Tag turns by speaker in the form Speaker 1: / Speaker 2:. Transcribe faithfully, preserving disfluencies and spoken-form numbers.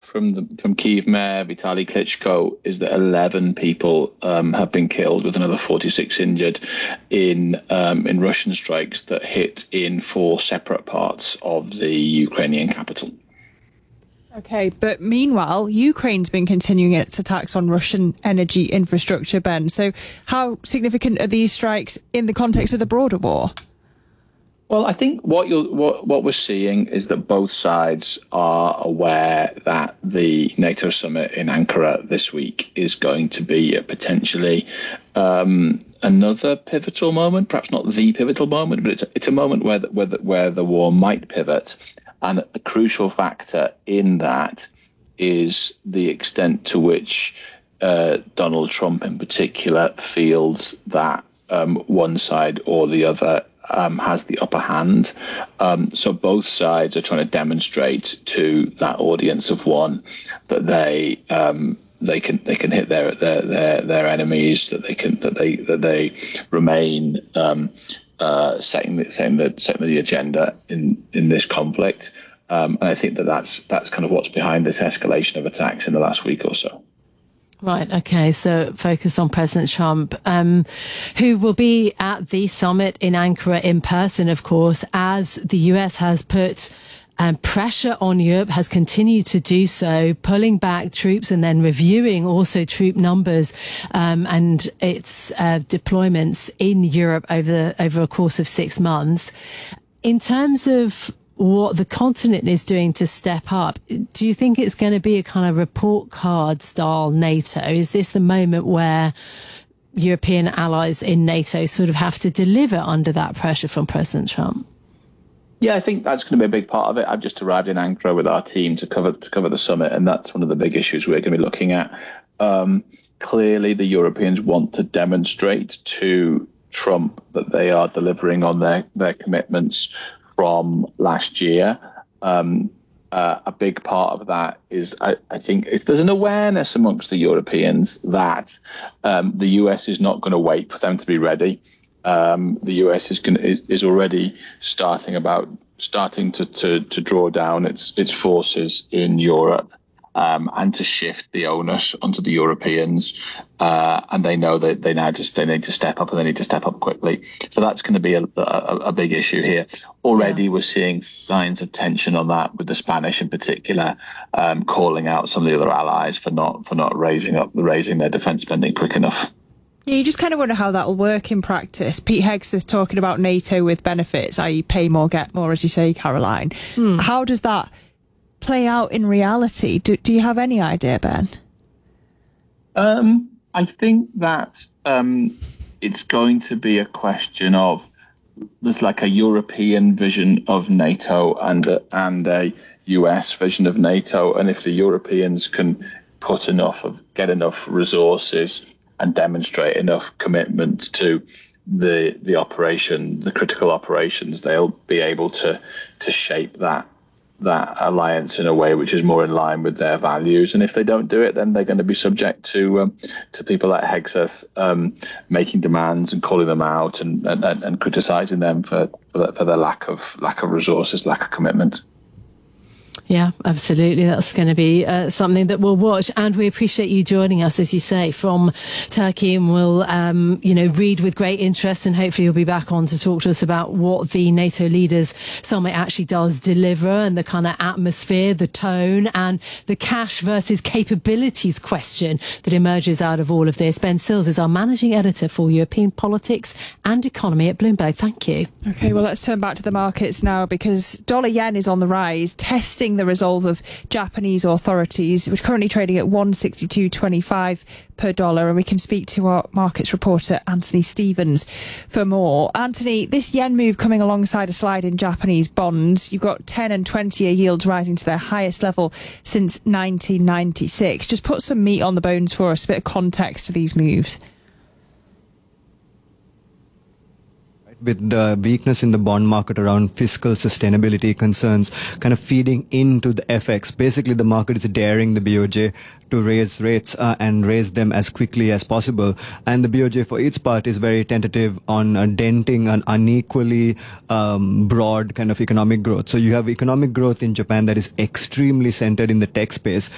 Speaker 1: from the from Kyiv Mayor Vitaly Klitschko is that eleven people um, have been killed, with another forty-six injured in um, in Russian strikes that hit in four separate parts of the Ukrainian capital.
Speaker 2: Okay, but meanwhile, Ukraine's been continuing its attacks on Russian energy infrastructure, Ben. So how significant are these strikes in the context of the broader war?
Speaker 1: Well, I think what you'll, what what we're seeing is that both sides are aware that the NATO summit in Ankara this week is going to be a potentially um, another pivotal moment, perhaps not the pivotal moment, but it's a, it's a moment where the, where the, where the war might pivot. And a crucial factor in that is the extent to which uh, Donald Trump in particular feels that um, one side or the other um, has the upper hand. Um, so both sides are trying to demonstrate to that audience of one that they um, they can they can hit their their their, their enemies, that they can that they that they remain Um, Uh, setting the setting the setting the agenda in in this conflict, um, and I think that that's that's kind of what's behind this escalation of attacks in the last week or so.
Speaker 3: Right. Okay. So focus on President Trump, um, who will be at the summit in Ankara in person, of course, as the U S has put Um, pressure on Europe, has continued to do so, pulling back troops and then reviewing also troop numbers um, and its uh, deployments in Europe over over a course of six months. In terms of what the continent is doing to step up, do you think it's going to be a kind of report card style NATO? Is this the moment where European allies in NATO sort of have to deliver under that pressure from President Trump?
Speaker 1: Yeah, I think that's going to be a big part of it. I've just arrived in Ankara with our team to cover to cover the summit, and that's one of the big issues we're going to be looking at. Um, clearly, the Europeans want to demonstrate to Trump that they are delivering on their, their commitments from last year. Um, uh, a big part of that is, I, I think, if there's an awareness amongst the Europeans that um, the U S is not going to wait for them to be ready. Um, the U S is, going is is already starting about starting to, to, to draw down its its forces in Europe um, and to shift the onus onto the Europeans. Uh, and they know that they now just they need to step up, and they need to step up quickly. So that's going to be a, a, a big issue here. Already, yeah. We're seeing signs of tension on that, with the Spanish in particular um, calling out some of the other allies for not for not raising up raising their defence spending quick enough.
Speaker 2: Yeah, you just kind of wonder how that'll work in practice. Pete Hegseth talking about NATO with benefits, that is pay more, get more, as you say, Caroline. Hmm. How does that play out in reality? Do, do you have any idea, Ben?
Speaker 1: Um, I think that um, it's going to be a question of, there's like a European vision of NATO and a, and a U S vision of NATO. And if the Europeans can put enough of, get enough resources and demonstrate enough commitment to the the operation, the critical operations, they'll be able to to shape that that alliance in a way which is more in line with their values. And if they don't do it, then they're going to be subject to um, to people like Hegseth um, making demands and calling them out and and, and criticising them for for their lack of lack of resources, lack of commitment.
Speaker 3: Yeah, absolutely. That's going to be uh, something that we'll watch. And we appreciate you joining us, as you say, from Turkey. And we'll, um, you know, read with great interest. And hopefully you'll be back on to talk to us about what the NATO Leaders Summit actually does deliver, and the kind of atmosphere, the tone, and the cash versus capabilities question that emerges out of all of this. Ben Sills is our managing editor for European politics and economy at Bloomberg. Thank you.
Speaker 2: OK, well, let's turn back to the markets now, because dollar yen is on the rise, testing the resolve of Japanese authorities. We're currently trading at one sixty-two twenty-five per dollar, and we can speak to our markets reporter Anthony Stevens for more. Anthony, this yen move coming alongside a slide in Japanese bonds. You've got ten and twenty year yields rising to their highest level since nineteen ninety-six. Just put some meat on the bones for us, a bit of context to these moves.
Speaker 4: With the weakness in the bond market around fiscal sustainability concerns kind of feeding into the F X. Basically, the market is daring the B O J to raise rates uh, and raise them as quickly as possible. And the B O J, for its part, is very tentative on uh, denting an unequally um, broad kind of economic growth. So you have economic growth in Japan that is extremely centered in the tech space,